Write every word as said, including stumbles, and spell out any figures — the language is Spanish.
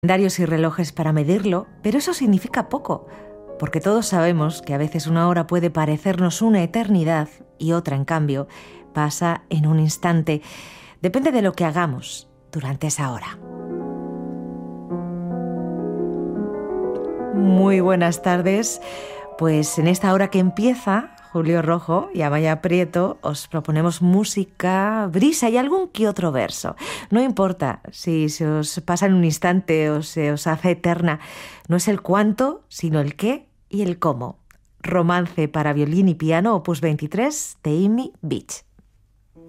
calendarios y relojes para medirlo, pero eso significa poco, porque todos sabemos que a veces una hora puede parecernos una eternidad y otra, en cambio, pasa en un instante. Depende de lo que hagamos durante esa hora. Muy buenas tardes. Pues en esta hora que empieza, Julio Rojo y Amaya Prieto os proponemos música, brisa y algún que otro verso. No importa si se os pasa en un instante o se os hace eterna. No es el cuánto, sino el qué y el cómo. Romance para violín y piano, opus veintitrés, de Amy Beach.